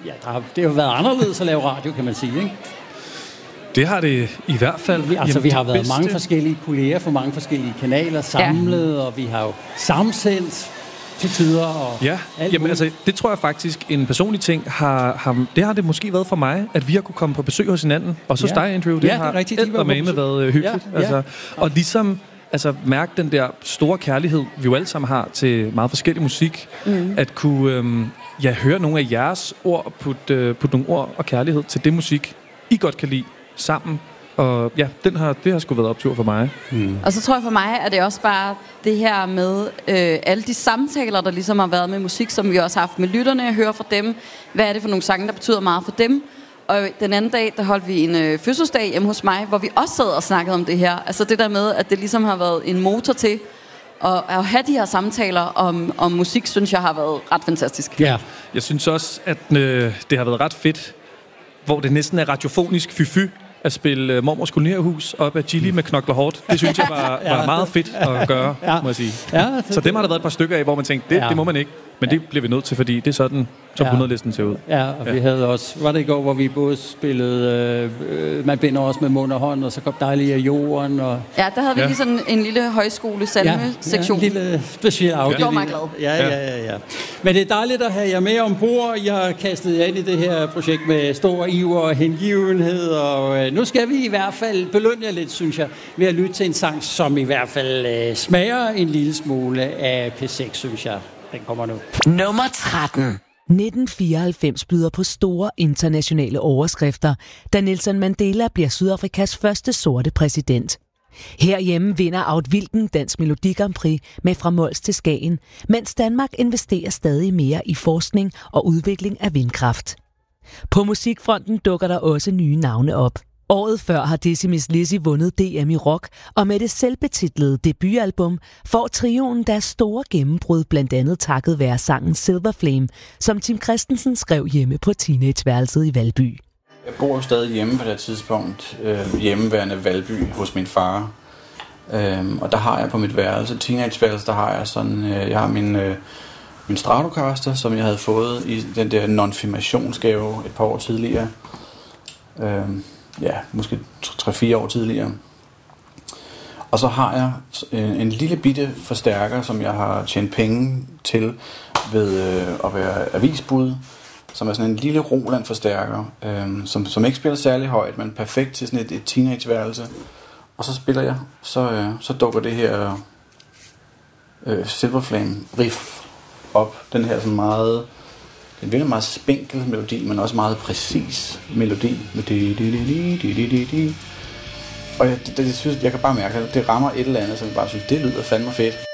det har jo været anderledes at lave radio, kan man sige, ikke? Det har det i hvert fald. Vi har været mange forskellige kolleger for mange forskellige kanaler samlet, og vi har jo samsendt til tider. Og det tror jeg faktisk, en personlig ting det har det måske været for mig, at vi har kunne komme på besøg hos hinanden. Og så dig, Andrew, det har eddermame været hyggeligt. Og ligesom mærke den der store kærlighed, vi jo alle sammen har til meget forskellig musik, at kunne høre nogle af jeres ord og putte nogle ord og kærlighed til det musik, I godt kan lide sammen. Og ja, det har sgu været optur for mig. Og så tror jeg for mig, at det også bare det her med alle de samtaler, der ligesom har været med musik, som vi også har haft med lytterne. Jeg hører fra dem, hvad er det for nogle sange, der betyder meget for dem. Og den anden dag, der holdt vi en fødselsdag hjemme hos mig, hvor vi også sad og snakkede om det her. Altså det der med, at det ligesom har været en motor til at have de her samtaler om musik, synes jeg har været ret fantastisk. Ja. Jeg synes også, at det har været ret fedt, hvor det næsten er radiofonisk fy-fy at spille Mormors Kolonierhus op ad Gilly med Knokler Hårdt. Det synes jeg var meget fedt at gøre, må jeg sige. Ja, så dem har der været et par stykker af, hvor man tænkte, det må man ikke. Men det bliver vi nødt til, fordi det er sådan, som 100-listen ser ud. Ja, og vi havde også, var det i går, hvor vi både spillede, man binder også med mund og hånd, og så kom dejligt af jorden. Og ja, der havde vi lige sådan en lille højskole-salme-sektion. Ja, en lille speciel afdeling. Det var mig glad. Ja. Men det er dejligt at have jer med ombord. Jeg har kastet jer ind i det her projekt med stor iver og hengivenhed, og nu skal vi i hvert fald belønne jer lidt, synes jeg, ved at lytte til en sang, som i hvert fald smager en lille smule af P6, synes jeg. Den kommer nu. Nummer 13. 1994 byder på store internationale overskrifter, da Nelson Mandela bliver Sydafrikas første sorte præsident. Herhjemme vinder Aud Wilken Dansk Melodi Grand Prix med Fra Mols til Skagen, mens Danmark investerer stadig mere i forskning og udvikling af vindkraft. På musikfronten dukker der også nye navne op. Året før har Decimus Lizzy vundet DM i rock, og med det selvbetitlede debutalbum får trioen deres store gennembrud, blandt andet takket være sangen Silver Flame, som Tim Christensen skrev hjemme på teenageværelset i Valby. Jeg bor jo stadig hjemme på det tidspunkt, hjemmeværende Valby hos min far. Og der har jeg på mit værelse, teenageværelse, der har jeg sådan, jeg har min Stratocaster, som jeg havde fået i den der nonfirmationsgave et par år tidligere. Måske 3-4 år tidligere. Og så har jeg en lille bitte forstærker, som jeg har tjent penge til ved at være avisbud, som er sådan en lille Roland forstærker, som ikke spiller særlig højt, men perfekt til sådan et teenageværelse. Og så spiller jeg, så dukker det her Silver Flame riff op. Den her sådan meget, en virkelig meget spinkel melodi, men også meget præcis melodi. Og jeg synes, jeg kan bare mærke, at det rammer et eller andet, som jeg bare synes, det lyder fandme fedt.